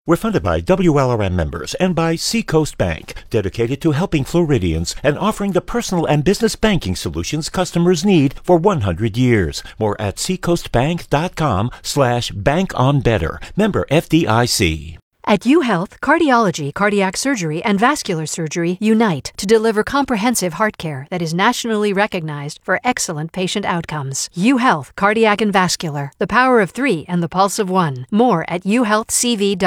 We're funded by WLRM members and by Seacoast Bank, dedicated to helping Floridians and offering the personal and business banking solutions customers need for 100 years. More at seacoastbank.com/bankonbetter. Member FDIC. At UHealth, cardiology, cardiac surgery, and vascular surgery unite to deliver comprehensive heart care that is nationally recognized for excellent patient outcomes. UHealth, cardiac and vascular, the power of 3 and the pulse of 1. More at uhealthcv.com.